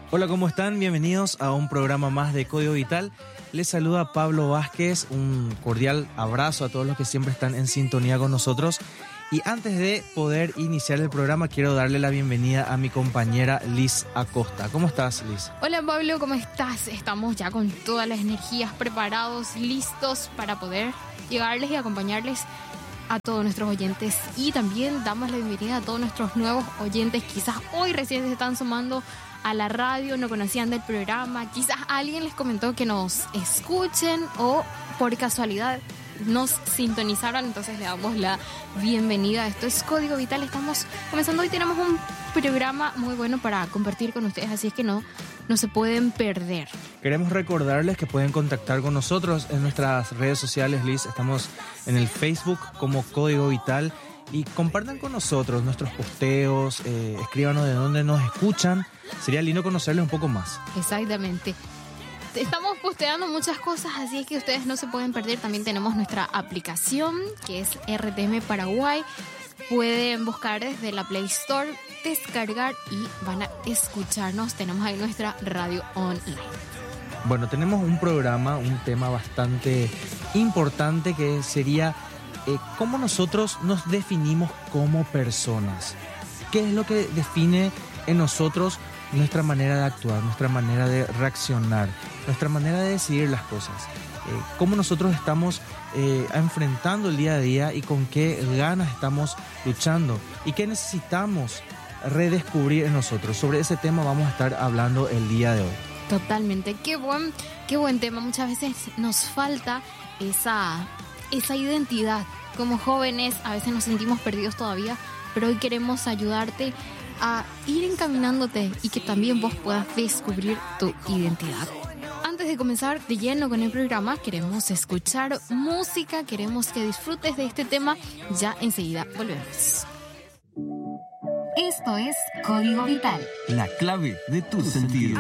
Hola, ¿cómo están? Bienvenidos a un programa más de Código Vital. Les saluda Pablo Vázquez, un cordial abrazo a todos los que siempre están en sintonía con nosotros. Y antes de poder iniciar el programa, quiero darle la bienvenida a mi compañera Liz Acosta. ¿Cómo estás, Liz? Hola, Pablo, ¿cómo estás? Estamos ya con todas las energías preparados, listos para poder llegarles y acompañarles a todos nuestros oyentes. Y también damos la bienvenida a todos nuestros nuevos oyentes. Quizás hoy recién se están sumando a la radio, no conocían del programa. Quizás alguien les comentó que nos escuchen o por casualidad nos sintonizaron, entonces le damos la bienvenida. Esto es Código Vital, estamos comenzando hoy, tenemos un programa muy bueno para compartir con ustedes, así es que no se pueden perder. Queremos recordarles que pueden contactar con nosotros en nuestras redes sociales, Liz. Estamos en el Facebook como Código Vital y compartan con nosotros nuestros posteos, escríbanos de dónde nos escuchan. Sería lindo conocerles un poco más. Exactamente. Estamos posteando muchas cosas, así es que ustedes no se pueden perder. También tenemos nuestra aplicación, que es RTM Paraguay. Pueden buscar desde la Play Store, descargar y van a escucharnos. Tenemos ahí nuestra radio online. Bueno, tenemos un programa, un tema bastante importante que sería cómo nosotros nos definimos como personas. ¿Qué es lo que define en nosotros nuestra manera de actuar, nuestra manera de reaccionar, nuestra manera de decidir las cosas? Cómo nosotros estamos enfrentando el día a día y con qué ganas estamos luchando y qué necesitamos redescubrir en nosotros. Sobre ese tema vamos a estar hablando el día de hoy. Totalmente, qué buen tema. Muchas veces nos falta esa identidad. Como jóvenes a veces nos sentimos perdidos todavía, pero hoy queremos ayudarte a ir encaminándote y que también vos puedas descubrir tu identidad. Antes de comenzar de lleno con el programa, queremos escuchar música, queremos que disfrutes de este tema. Ya enseguida volvemos. Esto es Código Vital. La clave de tu sentido.